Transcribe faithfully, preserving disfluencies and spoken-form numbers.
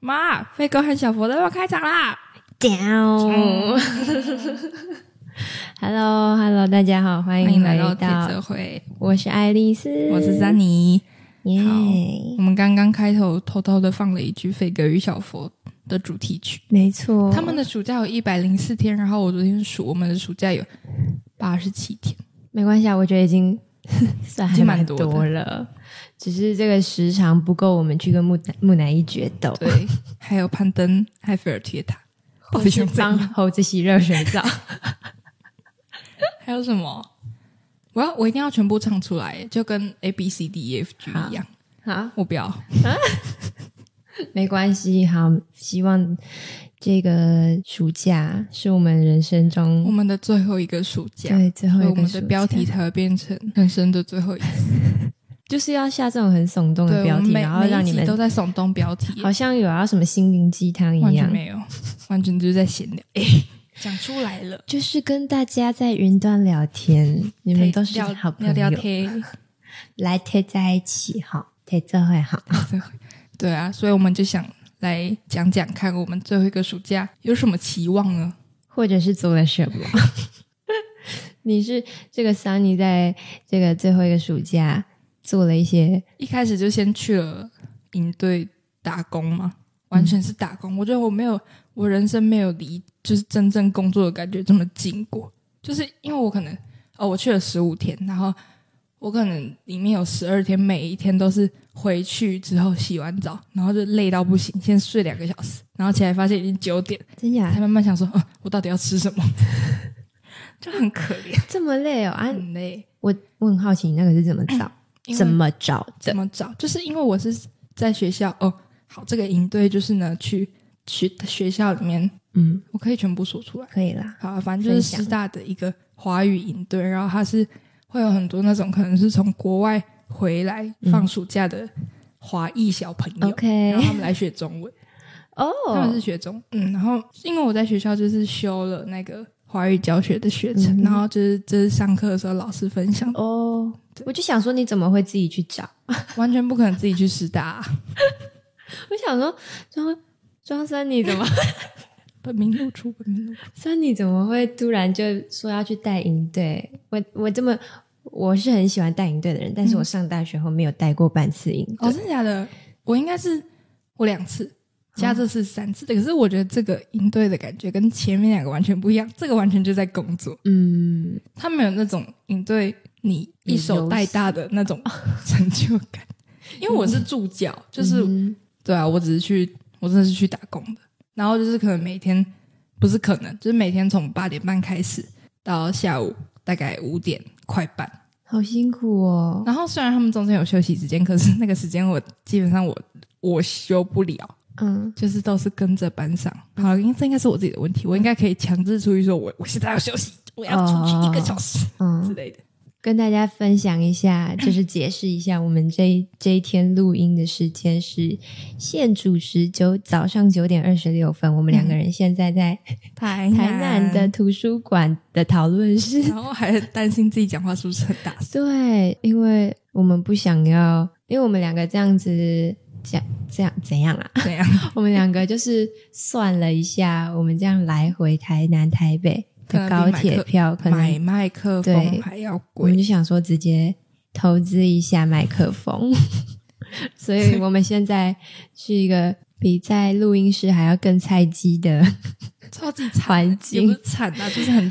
妈，飞哥和小佛都要开场啦 Down Hello Hello 大家好，欢迎来到铁泽会， 我是爱丽丝， 我是珊妮。 耶、 好，我们刚刚开头偷偷的放了一句飞哥与小佛的主题曲， 没错， 他们的暑假有一百零四天，然后我昨天数我们的暑假有八十七天。 没关系啊，我觉得已经算还蛮多了，只是这个时长不够我们去跟木木乃伊决斗， 对，还有攀登埃菲尔铁塔， 或是帮猴子洗热水澡还有什么？我要我一定要全部唱出来，就跟 A B C D E F G 一样。 好， 我不要没关系。好，希望这个暑假是我们人生中我们的最后一个暑假， 对，最后一个暑假， 所以我们的标题才会变成人生的最后一次就是要下这种很耸动的标题，然后让你们都在耸动标题， 好像有要什么心灵鸡汤一样， 完全没有，完全就是在闲聊。诶，讲出来了， 就是跟大家在云端聊天，你们都是好朋友， 聊聊天， 来贴在一起好，贴这会好。 对啊，所以我们就想来讲讲看，我们最后一个暑假有什么期望呢？ 或者是做了什么？你是这个 Sunny 在这个最后一个暑假做了一些， 一开始就先去了营队打工嘛，完全是打工。嗯、我觉得我没有，我人生没有离就是真正工作的感觉这么近过。就是因为我可能哦，我去了十五天，然后我可能里面有十二天，每一天都是回去之后洗完澡，然后就累到不行，先睡两个小时，然后起来发现已经九点， 真假？ 才慢慢想说，哦，我到底要吃什么？就很可怜， 这么累哦，啊， 很累。 我我很好奇，你那个是怎么找？怎么找的？ 怎么找？就是因为我是在学校哦。好，这个营队就是呢，去去学校里面，嗯，我可以全部说出来， 可以啦。 好，反正就是师大的一个华语营队，然后它是会有很多那种可能是从国外回来放暑假的华裔小朋友， OK， 然后他们来学中文。哦，他们是学中，嗯，然后因为我在学校就是修了那个华语教学的学程，嗯、然后就是就是上课的时候老师分享哦，我就想说你怎么会自己去找？ 完全不可能自己去师大、啊。 我想说庄庄三你怎么本名露出本名露出三你怎么会突然就说要去带营队？我我这么我是很喜欢带营队的人，但是我上大学后没有带过半次营队。 哦，真的假的？我应该是我两次加这次三次、哦、可是我觉得这个营队的感觉跟前面两个完全不一样，这个完全就在工作。嗯，他没有那种营队你一手带大的那种成就感。因为我是助教、嗯、就是、嗯、对啊，我只是去我真的是去打工的，然后就是可能每天不是可能就是每天从八点半开始到下午大概五点快半， 好辛苦哦。 然后虽然他们中间有休息时间，可是那个时间我基本上我我休不了，嗯，就是都是跟着班上。好，因为这应该是我自己的问题，我应该可以强制出去说我我现在要休息，我要出去一个小时、哦、之类的。 跟大家分享一下，就是解释一下，我们这一这一天录音的时间是现主时九早上九点二十六分。我们两个人现在在台南台南的图书馆的讨论室， 然后还担心自己讲话是不是很大声。 对，因为我们不想要，因为我们两个这样子讲这样怎样啊？ 怎样？ 我们两个就是算了一下，我们这样来回台南台北的高铁票可能买麦克风还要贵， 我们就想说直接投资一下麦克风所以我们现在是一个比在录音室还要更菜鸡的超级环境， 也不是惨啊，就是很